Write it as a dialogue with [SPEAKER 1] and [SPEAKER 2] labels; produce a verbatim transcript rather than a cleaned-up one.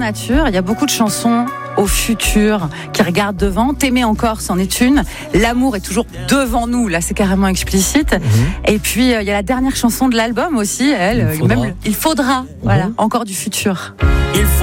[SPEAKER 1] nature. Il y a beaucoup de chansons au futur qui regardent devant. T'aimer encore, c'en est une. L'amour est toujours devant nous. Là, c'est carrément explicite. Mmh. Et puis, il euh, y a la dernière chanson de l'album aussi. Elle,
[SPEAKER 2] il faudra.
[SPEAKER 1] Même, il faudra. Mmh. Voilà, encore du futur. Il faut